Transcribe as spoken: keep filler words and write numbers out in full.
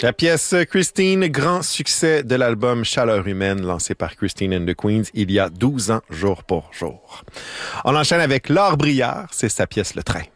La pièce Christine, grand succès de l'album Chaleur humaine, lancé par Christine and the Queens il y a douze ans, jour pour jour. On enchaîne avec Laure Briard, c'est sa pièce Le Train.